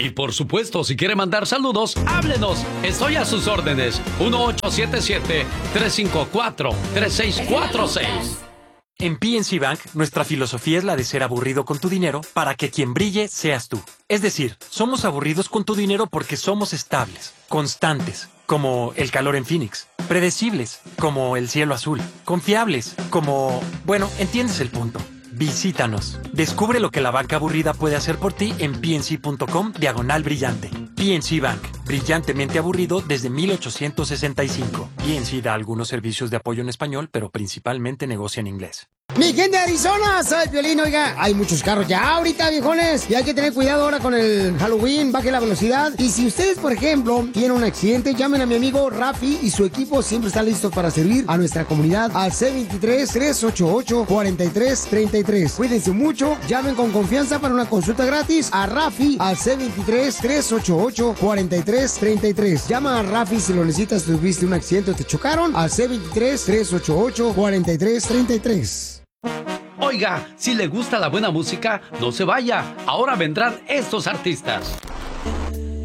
Y por supuesto, si quiere mandar saludos, háblenos. Estoy a sus órdenes. 1877-354-3646. En PNC Bank, nuestra filosofía es la de ser aburrido con tu dinero para que quien brille seas tú. Es decir, somos aburridos con tu dinero porque somos estables, constantes, como el calor en Phoenix, predecibles, como el cielo azul, confiables, como... Bueno, entiendes el punto. Visítanos. Descubre lo que la banca aburrida puede hacer por ti en pnc.com/brillante. PNC Bank. Brillantemente aburrido desde 1865. PNC da algunos servicios de apoyo en español, pero principalmente negocia en inglés. Mi gente de Arizona, soy Piolín. Oiga, hay muchos carros ya ahorita, viejones, y hay que tener cuidado ahora con el Halloween, baje la velocidad. Y si ustedes, por ejemplo, tienen un accidente, llamen a mi amigo Rafi y su equipo siempre está listo para servir a nuestra comunidad al C23-388-4333. Cuídense mucho, llamen con confianza para una consulta gratis a Rafi al C23-388-4333. Llama a Rafi si lo necesitas, tuviste un accidente o te chocaron al C23-388-4333. Oiga, si le gusta la buena música, no se vaya. Ahora vendrán estos artistas.